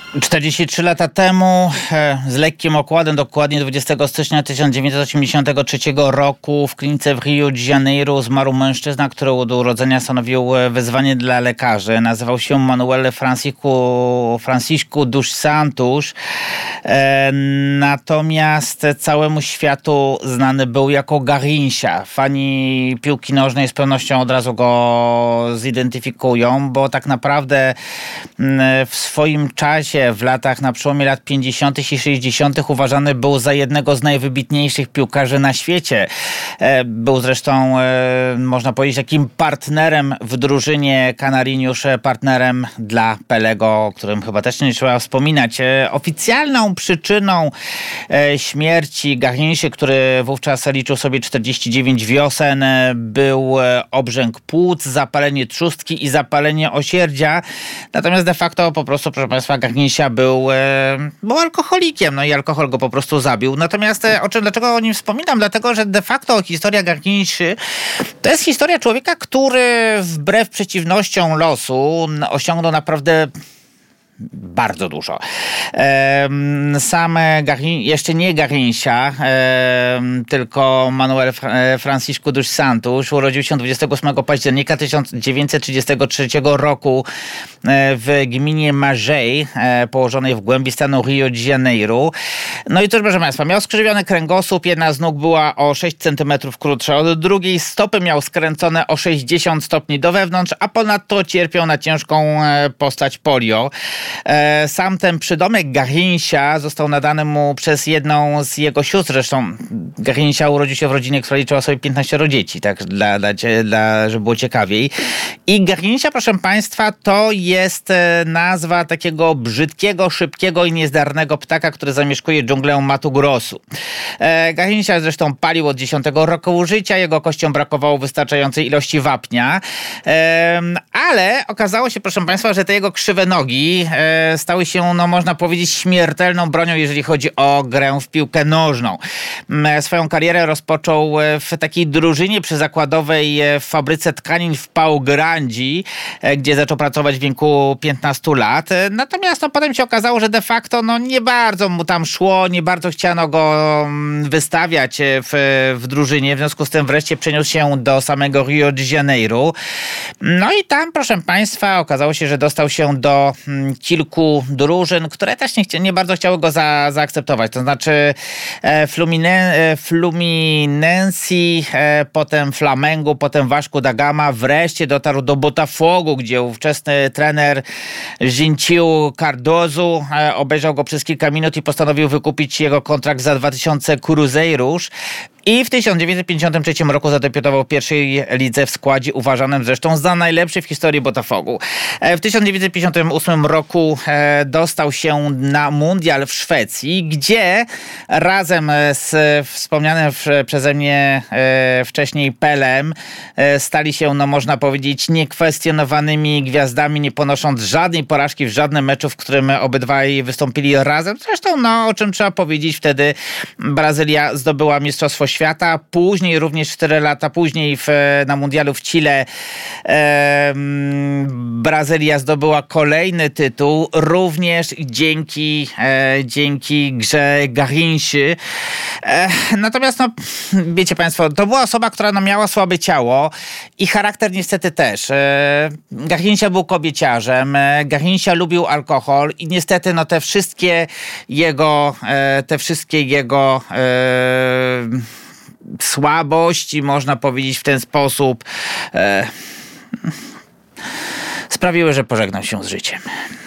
43 lata temu, z lekkim okładem, dokładnie 20 stycznia 1983 roku w klinice w Rio de Janeiro zmarł mężczyzna, który od urodzenia stanowił wyzwanie dla lekarzy. Nazywał się Manuel Francisco dos Santos. Natomiast całemu światu znany był jako Garrincha. Fani piłki nożnej z pewnością od razu go zidentyfikują, bo tak naprawdę w swoim czasie, w latach na przełomie lat 50. i 60. uważany był za jednego z najwybitniejszych piłkarzy na świecie. Był zresztą, można powiedzieć, takim partnerem w drużynie Canariños, partnerem dla Pelego, o którym chyba też nie trzeba wspominać. Oficjalną przyczyną śmierci Garrincha, który wówczas liczył sobie 49 wiosen, był obrzęk płuc, zapalenie trzustki i zapalenie osierdzia. Natomiast de facto po prostu, proszę Państwa, Garrincha był alkoholikiem, no i alkohol go po prostu zabił. Natomiast dlaczego o nim wspominam? Dlatego, że de facto historia Garrinchi to jest historia człowieka, który wbrew przeciwnościom losu osiągnął naprawdę bardzo dużo. Sam jeszcze nie Garrincha, tylko Manuel Francisco dos Santos urodził się 28 października 1933 roku w gminie Magé, położonej w głębi stanu Rio de Janeiro. No i cóż, proszę Państwa, miał skrzywiony kręgosłup, jedna z nóg była o 6 cm krótsza od drugiej, stopy miał skręcone o 60 stopni do wewnątrz, a ponadto cierpiał na ciężką postać polio. Sam ten przydomek Garrincha został nadany mu przez jedną z jego sióstr. Zresztą Garrincha urodził się w rodzinie, która liczyła sobie 15 dzieci, tak żeby było ciekawiej. I Garrincha, proszę Państwa, to jest nazwa takiego brzydkiego, szybkiego i niezdarnego ptaka, który zamieszkuje dżunglę Mato Grosso. Garrincha zresztą palił od 10 roku życia, jego kościom brakowało wystarczającej ilości wapnia, ale okazało się, proszę Państwa, że te jego krzywe nogi stały się, no można powiedzieć, śmiertelną bronią, jeżeli chodzi o grę w piłkę nożną. Swoją karierę rozpoczął w takiej drużynie przyzakładowej w fabryce tkanin w Pau Grande, gdzie zaczął pracować w wieku 15 lat. Natomiast potem się okazało, że de facto nie bardzo mu tam szło, nie bardzo chciano go wystawiać w drużynie. W związku z tym wreszcie przeniósł się do samego Rio de Janeiro. No i tam, proszę Państwa, okazało się, że dostał się do kilku drużyn, które też nie bardzo chciały go zaakceptować. To znaczy Fluminense, potem Flamengo, potem Vasco da Gama. Wreszcie dotarł do Botafogu, gdzie ówczesny trener Gentil Cardoso obejrzał go przez kilka minut i postanowił wykupić jego kontrakt za 2000 cruzeiros. I w 1953 roku zadebiutował w pierwszej lidze w składzie uważanym zresztą za najlepszy w historii Botafogu. W 1958 roku dostał się na mundial w Szwecji, gdzie razem z wspomnianym przeze mnie wcześniej Pelem stali się, można powiedzieć, niekwestionowanymi gwiazdami, nie ponosząc żadnej porażki w żadnym meczu, w którym obydwaj wystąpili razem. Zresztą, o czym trzeba powiedzieć, wtedy Brazylia zdobyła mistrzostwo świata. Później, również 4 lata później na mundialu w Chile Brazylia zdobyła kolejny tytuł, również dzięki grze Garrinchi. Natomiast, wiecie Państwo, to była osoba, która miała słabe ciało i charakter niestety też. Garrincha był kobieciarzem, Garrincha lubił alkohol i niestety te wszystkie jego słabości, można powiedzieć w ten sposób, sprawiły, że pożegnał się z życiem.